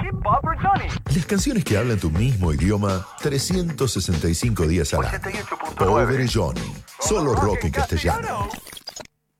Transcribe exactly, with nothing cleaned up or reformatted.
Keep Bopper Johnny. Las canciones que hablan tu mismo idioma trescientos sesenta y cinco días al año. ochenta y ocho punto nueve. Pobre Johnny. Solo rock en castellano.